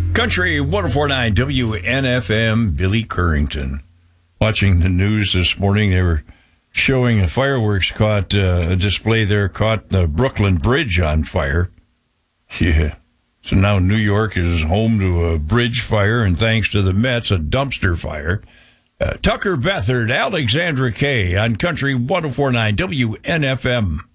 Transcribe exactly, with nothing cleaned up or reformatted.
Country one oh four point nine W N F M, Billy Currington. Watching the news this morning, they were showing a fireworks caught, uh, a display there caught the Brooklyn Bridge on fire. Yeah. So now New York is home to a bridge fire, and thanks to the Mets, a dumpster fire. Uh, Tucker Bethard, Alexandra Kay on Country one oh four point nine W N F M.